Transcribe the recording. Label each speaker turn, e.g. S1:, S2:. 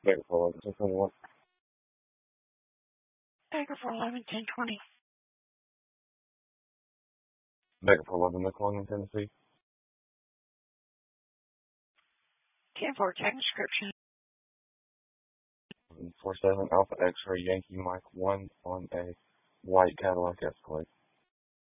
S1: Baker for 11,
S2: Baker for 11-10-20.
S1: Baker for 11, McClellan, Tennessee.
S2: 10-4, check description.
S1: 47 Alpha X-ray Yankee Mike 1 on a white Cadillac Escalade.